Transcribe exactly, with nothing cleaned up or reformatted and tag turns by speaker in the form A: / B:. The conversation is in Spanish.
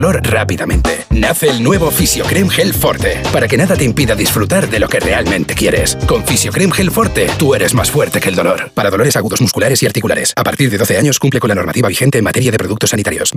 A: rápidamente. Nace el nuevo Fisiocrem Gel Forte, para que nada te impida disfrutar de lo que realmente quieres. Con Fisiocrem Gel Forte, tú eres más fuerte que el dolor. Para dolores agudos musculares y articulares. A partir de doce años cumple con la normativa vigente en materia de productos sanitarios.